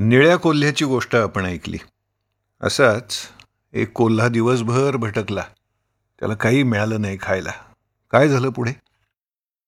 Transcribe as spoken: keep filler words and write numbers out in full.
निळ्या कोल्ह्याची गोष्ट आपण ऐकली. असाच एक कोल्हा दिवसभर भटकला. त्याला काही मिळालं नाही खायला. काय झालं पुढे?